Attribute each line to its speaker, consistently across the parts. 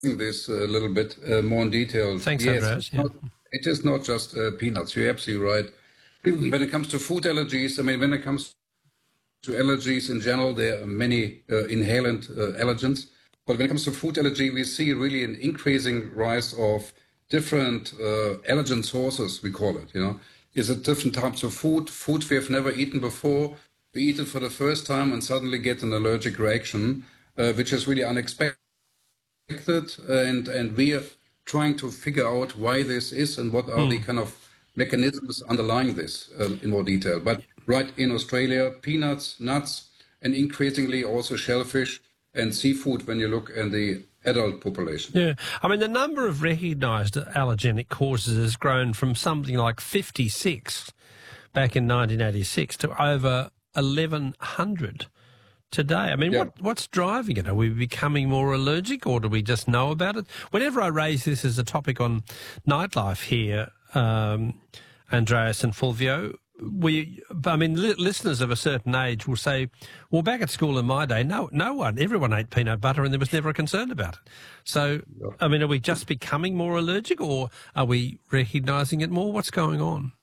Speaker 1: this a little bit more in detail.
Speaker 2: Thanks,
Speaker 1: yes,
Speaker 2: Andreas.
Speaker 1: It is not just peanuts. You're absolutely right. When it comes to food allergies, I mean, when it comes to allergies in general, there are many inhalant allergens. But when it comes to food allergy, we see really an increasing rise of different allergen sources, we call it. Is it different types of food we have never eaten before? We eat it for the first time and suddenly get an allergic reaction, which is really unexpected. And we are trying to figure out why this is and what are the kind of mechanisms underlying this in more detail. But right in Australia, peanuts, nuts, and increasingly also shellfish and seafood when you look in the adult population.
Speaker 2: Yeah. I mean, the number of recognised allergenic causes has grown from something like 56 back in 1986 to over 1,100 today. I mean, what's driving it? Are we becoming more allergic, or do we just know about it? Whenever I raise this as a topic on Nightlife here, Andreas and Fulvio, listeners of a certain age will say, well, back at school in my day, everyone ate peanut butter and there was never a concern about it. So, I mean, are we just becoming more allergic, or are we recognising it more? What's going on?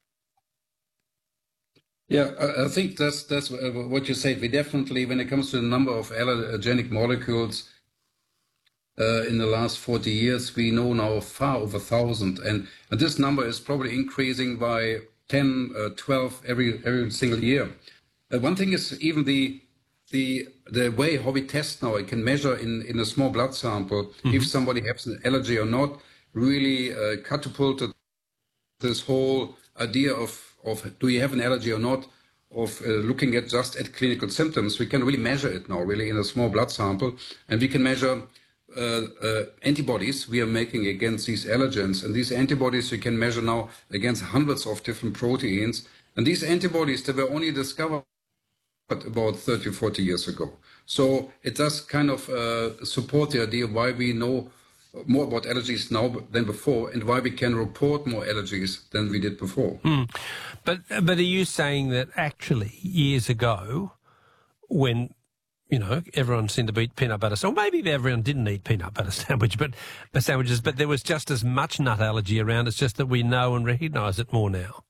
Speaker 1: Yeah, I think that's what you said. We definitely, when it comes to the number of allergenic molecules in the last 40 years, we know now far over 1,000. And this number is probably increasing by 10, 12 every single year. One thing is even the way how we test now. It can measure in a small blood sample if somebody has an allergy or not. Really catapulted this whole idea of do you have an allergy or not, of looking at clinical symptoms. We can really measure it now, really, in a small blood sample, and we can measure antibodies we are making against these allergens. And these antibodies we can measure now against hundreds of different proteins. And these antibodies, they were only discovered about 30, 40 years ago. So it does kind of support the idea why we know more about allergies now than before, and why we can report more allergies than we did before.
Speaker 2: But are you saying that actually years ago, when everyone seemed to eat peanut butter, so maybe everyone didn't eat peanut butter sandwiches, but there was just as much nut allergy around. It's just that we know and recognise it more now.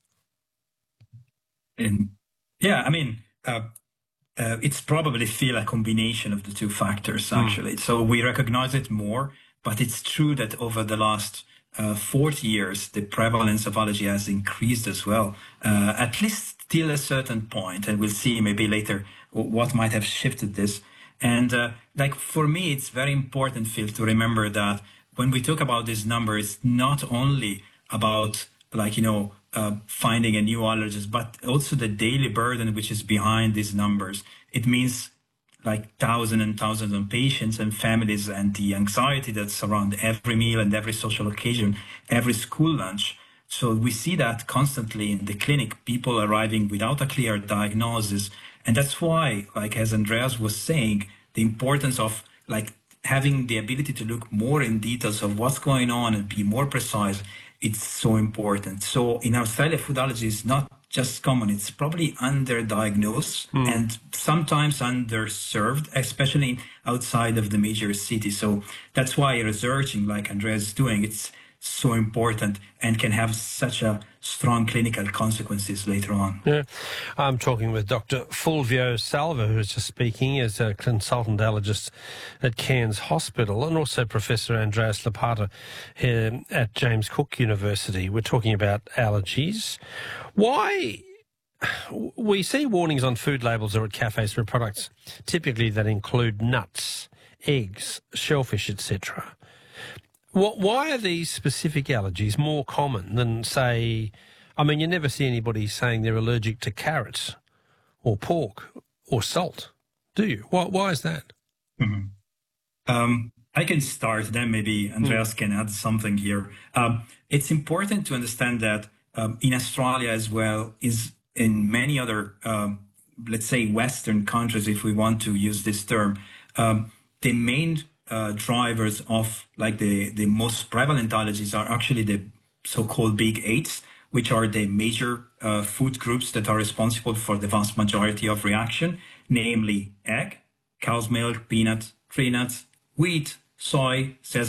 Speaker 3: It's probably still a combination of the two factors, actually. So we recognise it more, but it's true that over the last 40 years, the prevalence of allergy has increased as well, at least till a certain point, and we'll see maybe later what might have shifted this. And for me, it's very important, Phil, to remember that when we talk about this number, it's not only about finding a new allergist, but also the daily burden which is behind these numbers. It means thousands and thousands of patients and families, and the anxiety that surrounds every meal and every social occasion, every school lunch. So we see that constantly in the clinic, people arriving without a clear diagnosis. And that's why, as Andreas was saying, the importance of having the ability to look more in details of what's going on and be more precise, it's so important. So in Australia, food allergy is not just common, it's probably underdiagnosed and sometimes underserved, especially outside of the major cities. So that's why researching like Andreas is doing, it's so important and can have such a strong clinical consequences later on.
Speaker 2: Yeah. I'm talking with Dr. Fulvio Salva, who is just speaking as a consultant allergist at Cairns Hospital, and also Professor Andreas Lopata here at James Cook University. We're talking about allergies. Why we see warnings on food labels or at cafes for products typically that include nuts, eggs, shellfish, etc. Why are these specific allergies more common than, say, you never see anybody saying they're allergic to carrots or pork or salt, do you? Why is that?
Speaker 3: Mm-hmm. I can start, then maybe Andreas can add something here. It's important to understand that in Australia as well, is in many other, let's say, Western countries, if we want to use this term, the main drivers of the most prevalent allergies are actually the so-called big eights, which are the major food groups that are responsible for the vast majority of reaction, namely egg, cow's milk, peanut, tree nuts, wheat, soy, says